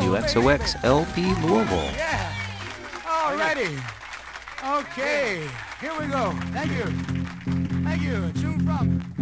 WXOX LP Louisville. Yeah. All righty. Okay. Here we go. Thank you. Thank you. A tune from